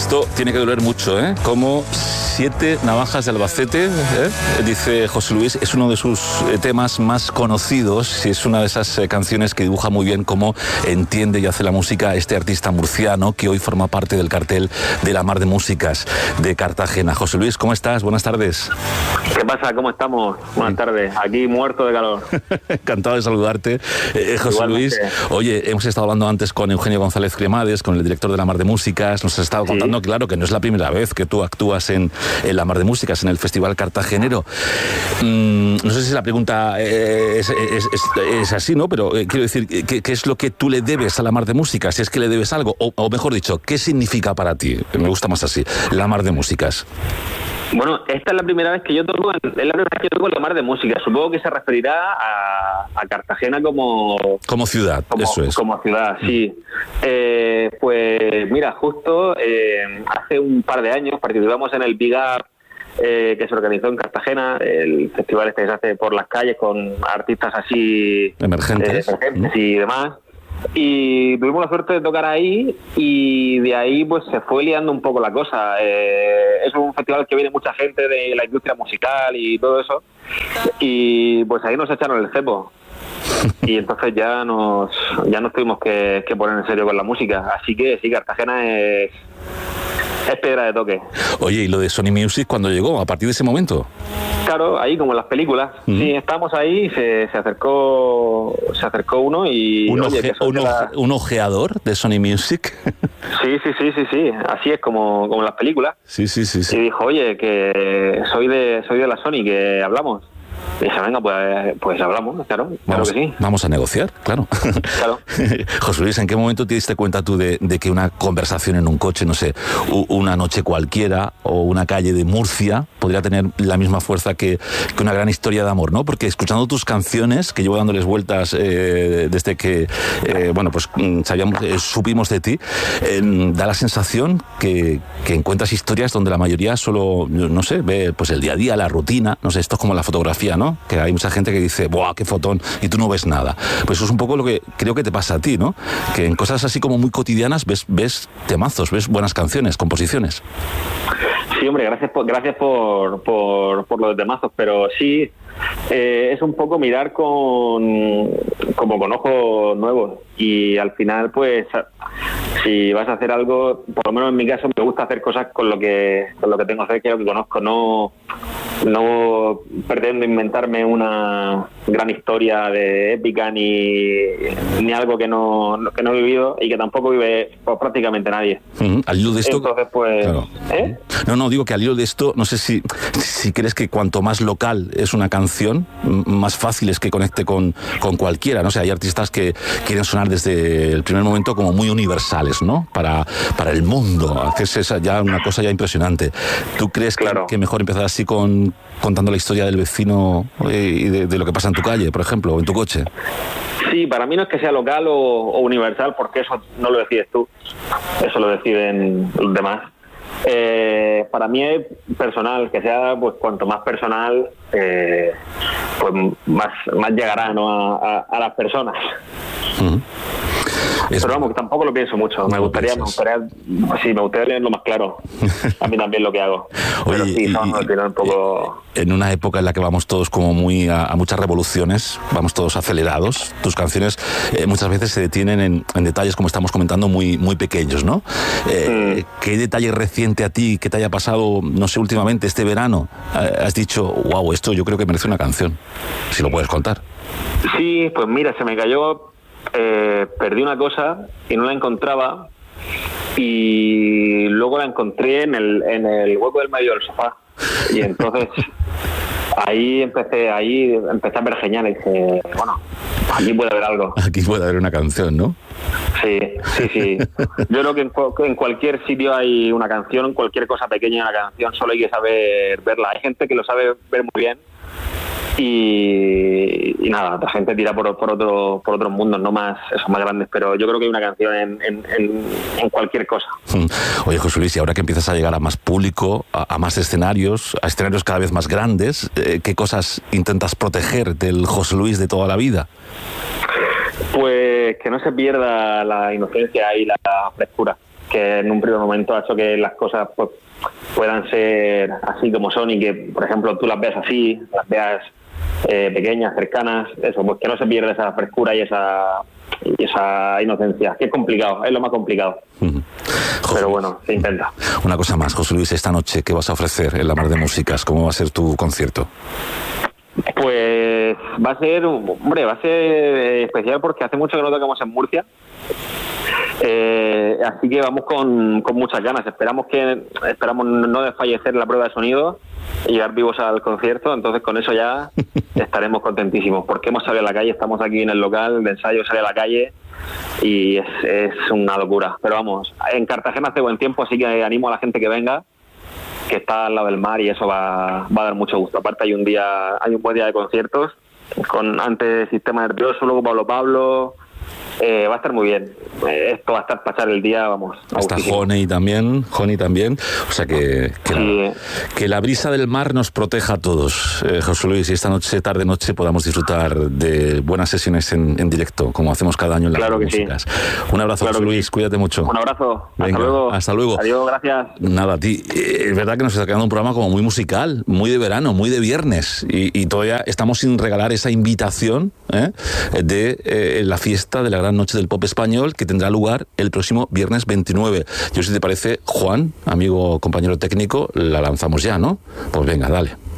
Esto tiene que doler mucho, ¿eh? Como 7 navajas de Albacete, dice José Luis, es uno de sus temas más conocidos y es una de esas canciones que dibuja muy bien cómo entiende y hace la música este artista murciano que hoy forma parte del cartel de la Mar de Músicas de Cartagena. José Luis, ¿cómo estás? Buenas tardes. ¿Qué pasa? ¿Cómo estamos? Buenas tardes. Aquí muerto de calor. Encantado de saludarte. José Igualmente. Luis, oye, hemos estado hablando antes con Eugenio González Cremades, con el director de la Mar de Músicas. Nos has estado contando, claro, que no es la primera vez que tú actúas en la Mar de Músicas, en el Festival Cartagenero. No sé si la pregunta es así, ¿no? Pero quiero decir, ¿qué es lo que tú le debes a la Mar de Músicas? Si es que le debes algo, o mejor dicho, ¿qué significa para ti? Me gusta más así, la Mar de Músicas. Bueno, esta es la primera vez que yo toco en la Mar de Música. Supongo que se referirá a Cartagena como ciudad, eso es. Como ciudad, sí. Pues mira, justo hace un par de años participamos en el Big Up que se organizó en Cartagena, el festival este que se hace por las calles con artistas así emergentes y demás. Y tuvimos la suerte de tocar ahí y de ahí pues se fue liando un poco la cosa. Es un festival que viene mucha gente de la industria musical y todo eso, y pues ahí nos echaron el cepo y entonces ya nos tuvimos que poner en serio con la música. Así que sí, Cartagena es piedra de toque. Oye, ¿y lo de Sony Music cuándo llegó? ¿A partir de ese momento? Claro, ahí como en las películas. Sí, estábamos ahí, se acercó uno y... ¿Un ojeador de Sony Music? Sí. Así es como en las películas. Sí. Y dijo, oye, que soy de la Sony, que hablamos. Y dije, venga, pues hablamos, claro que sí. Vamos a negociar, claro. José Luis, ¿en qué momento te diste cuenta tú de que una conversación en un coche, no sé, una noche cualquiera o una calle de Murcia podría tener la misma fuerza que una gran historia de amor, ¿no? Porque escuchando tus canciones, que llevo dándoles vueltas desde que, supimos de ti, da la sensación que encuentras historias donde la mayoría solo, no sé, ve pues el día a día, la rutina, no sé, esto es como la fotografía, ¿no? Que hay mucha gente que dice, ¡buah, qué fotón! Y tú no ves nada. Pues eso es un poco lo que creo que te pasa a ti, ¿no? Que en cosas así como muy cotidianas ves temazos, ves buenas canciones, composiciones. Sí, hombre, gracias por los temazos, pero sí, es un poco mirar con ojos nuevos, y al final, pues, si vas a hacer algo, por lo menos en mi caso, me gusta hacer cosas con lo que tengo cerca, que conozco, no pretendo inventarme una gran historia de épica ni algo que no he vivido y que tampoco vive pues, prácticamente nadie. Al hilo de esto, entonces pues claro. No, digo que al hilo de esto, no sé si crees que cuanto más local es una canción, más fácil es que conecte con cualquiera, no sé, hay artistas que quieren sonar desde el primer momento como muy universales, ¿no? Para el mundo, hacerse ya una cosa ya impresionante. ¿Tú crees que mejor empezar así contando la historia del vecino y de lo que pasa en tu calle, por ejemplo, o en tu coche? Sí, para mí no es que sea local o universal, porque eso no lo decides tú, eso lo deciden los demás. Para mí es personal, que sea pues cuanto más personal, pues más llegará, ¿no? a las personas. Pero vamos, que tampoco lo pienso mucho. Me gustaría leerlo más claro. A mí también lo que hago. Pero oye, sí, un poco... En una época en la que vamos todos como muy a muchas revoluciones, vamos todos acelerados, tus canciones muchas veces se detienen en detalles, como estamos comentando, muy, muy pequeños, ¿no? ¿Qué detalle reciente a ti, que te haya pasado, no sé, últimamente, este verano, has dicho, wow, esto yo creo que merece una canción? Si lo puedes contar. Sí, pues mira, se me cayó... perdí una cosa y no la encontraba, y luego la encontré en el hueco del medio del sofá, y entonces ahí empecé a pergeñar y dije, bueno, aquí puede haber algo. Aquí puede haber una canción, ¿no? Sí. Yo creo que en cualquier sitio hay una canción, en cualquier cosa pequeña hay una canción, solo hay que saber verla. Hay gente que lo sabe ver muy bien, y nada, la gente tira por otros mundos, no más grandes, pero yo creo que hay una canción en cualquier cosa. Oye, José Luis, y ahora que empiezas a llegar a más público, a más escenarios, a escenarios cada vez más grandes, ¿qué cosas intentas proteger del José Luis de toda la vida? Pues que no se pierda la inocencia y la frescura. que en un primer momento ha hecho que las cosas pues puedan ser así como son, y que, por ejemplo, tú las veas así, las veas pequeñas, cercanas, eso, pues que no se pierda esa frescura y esa inocencia, que es complicado, es lo más complicado. Pero bueno, se intenta. Una cosa más, José Luis, esta noche, ¿qué vas a ofrecer en La Mar de Músicas? ¿Cómo va a ser tu concierto? Pues va a ser especial porque hace mucho que no tocamos en Murcia. Así que vamos con muchas ganas. Esperamos no desfallecer la prueba de sonido y llegar vivos al concierto. Entonces con eso ya estaremos contentísimos, porque hemos salido a la calle, estamos aquí en el local de ensayo, sale a la calle y es una locura. Pero vamos, en Cartagena hace buen tiempo, así que animo a la gente que venga, que está al lado del mar, y eso va a dar mucho gusto. Aparte hay un buen día de conciertos con antes Sistema Nervioso, luego Pablo. Va a estar muy bien. Esto va a estar para echar el día, vamos. Está Honey también. O sea que la brisa del mar nos proteja a todos, José Luis, y esta tarde-noche podamos disfrutar de buenas sesiones en directo, como hacemos cada año en las músicas. Sí. Un abrazo, José Luis, cuídate mucho. Un abrazo. Venga, hasta luego. Adiós, gracias. Nada, a ti. Es verdad que nos está quedando un programa como muy musical, muy de verano, muy de viernes, y todavía estamos sin regalar esa invitación de la fiesta de la gran noche del pop español, que tendrá lugar el próximo viernes 29. Yo, si te parece, Juan, amigo, compañero técnico, la lanzamos ya, ¿no? Pues venga, dale.